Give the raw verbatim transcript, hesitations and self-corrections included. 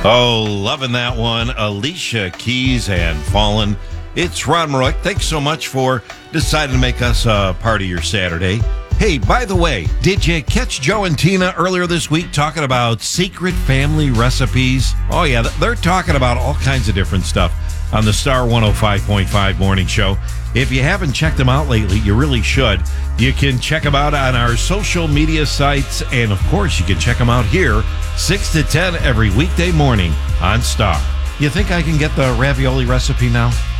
Oh, loving that one. Alicia Keys and Fallen. It's Ron Maroy. Thanks so much for deciding to make us a part of your Saturday. Hey, by the way, did you catch Joe and Tina earlier this week talking about secret family recipes? Oh, yeah, they're talking about all kinds of different stuff on the Star one oh five point five Morning Show. If you haven't checked them out lately, you really should. You can check them out on our social media sites, and of course, you can check them out here, six to ten every weekday morning on Star. You think I can get the ravioli recipe now?